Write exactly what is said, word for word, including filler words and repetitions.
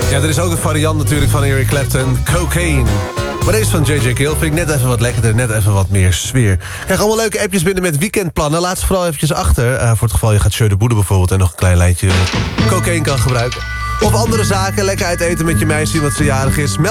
Ja, er is ook een variant natuurlijk van Eric Clapton, Cocaine. Maar deze van J J Cale vind ik net even wat lekkerder, net even wat meer sfeer. Krijg allemaal leuke appjes binnen met weekendplannen. Laat ze vooral eventjes achter. Uh, voor het geval je gaat Jeu de Boede bijvoorbeeld... en nog een klein lijntje cocaïne kan gebruiken. Of andere zaken, lekker uit eten met je meisje wat ze jarig is.